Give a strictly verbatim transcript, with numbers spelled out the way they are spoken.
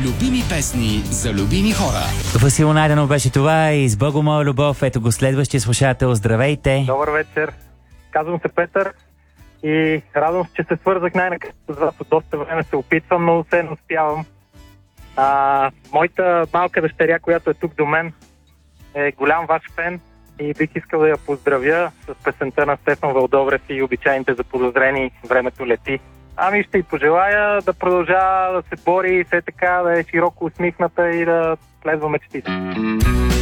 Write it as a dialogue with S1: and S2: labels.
S1: Любими песни за любими хора.
S2: Васил Найденов беше това и с Богу моя любов. Ето го следващия слушател. Здравейте!
S3: Добър вечер! Казвам се Петър и радвам се, че се свързах най-накрая с вас. От доста време се опитвам, но все не успявам. А, моята малка дъщеря, която е тук до мен, е голям ваш фен и бих искал да я поздравя с песента на Стефан Вълдоврев и обичайните заподозрени "Времето лети". Ами ще й пожелая да продължава да се бори и все така да е широко усмихната и да следва мечтите.